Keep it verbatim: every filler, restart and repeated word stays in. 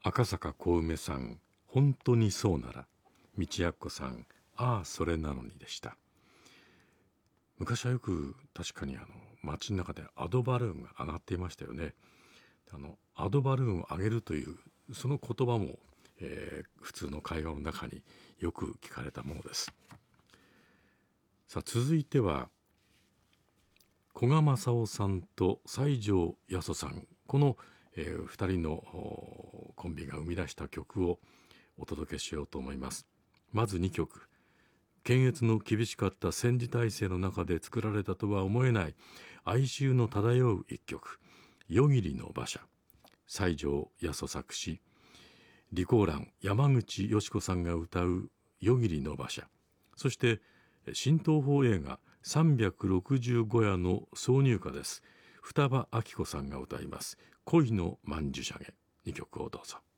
赤坂小梅さん、本当にそうなら。道やっこさん、ああそれなのにでした。昔はよく確かにあの街の中でアドバルーンが上がっていましたよね。あのアドバルーンを上げるというその言葉も、えー、普通の会話の中によく聞かれたものです。さあ続いては古賀正夫さんと西条八十さん、この、えー、ふたりのコンビが生み出した曲をお届けしようと思います。まずにきょく、検閲の厳しかった戦時体制の中で作られたとは思えない哀愁の漂う一曲、夜霧の馬車。西条八十作詞、リコーラン山口淑子さんが歌う夜霧の馬車。そして新東宝映画さんびゃくろくじゅうご夜の挿入歌です。双葉明子さんが歌います恋の曼珠沙華。にきょくをどうぞ。